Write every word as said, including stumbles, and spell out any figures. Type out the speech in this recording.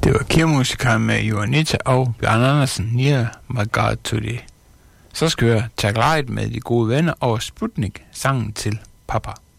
Det var kirmusikere med Juanita og Bjørn Andersen, Near My God Today. Så skal vi høre Tag Light med De Gode Venner og Sputnik, sangen til Papa.